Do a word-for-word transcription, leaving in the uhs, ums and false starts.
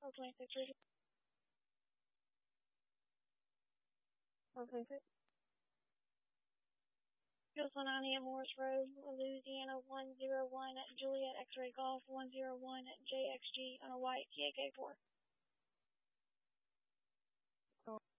Oh, twenty-six, oh, twenty-six. Joseph Anania Morris Road, Louisiana, one zero one, Juliet X-Ray Golf, one zero one, J X G on a white T A K four.